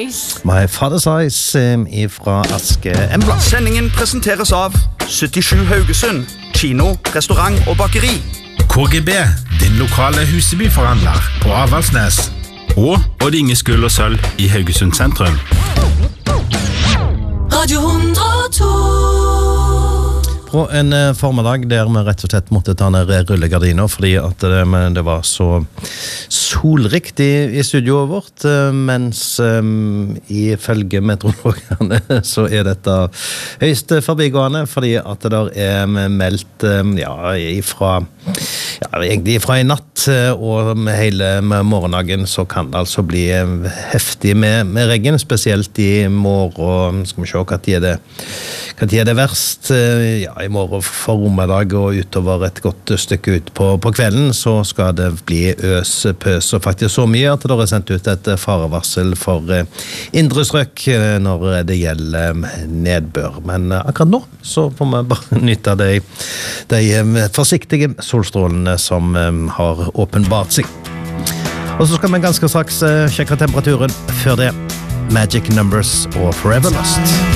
My Father's Eyes ifra Aske Embla. Sendingen presenteres av 77 Haugesund, kino, restaurant og bakeri. KGB, din lokale Husebyforhandler på Avaldsnes. Og Odd Inge Skull og Sølv i Haugesund sentrum. Radio 102. På en formiddag der vi rett og slett måtte ta ned rullegardiner fordi at det var så solrikt i studioet vårt, mens ifølge meteorologene så dette høyst forbigående fordi at det meldt egentlig fra i natt og med hele morgendagen så kan det altså bli heftig med regn, spesielt i morgen. Skal vi se hva tid det verst. I morgen formiddag og utover et godt stykke ut på kvelden så skal det bli pøs og faktisk så mye at det sendt ut et farevarsel for indre strøk når det gjelder nedbør. Men akkurat nå så får vi bare nytte de forsiktige solstrålene som har åpenbart seg. Og så skal vi ganske straks sjekke temperaturen før det. Magic Numbers og Forever Lost.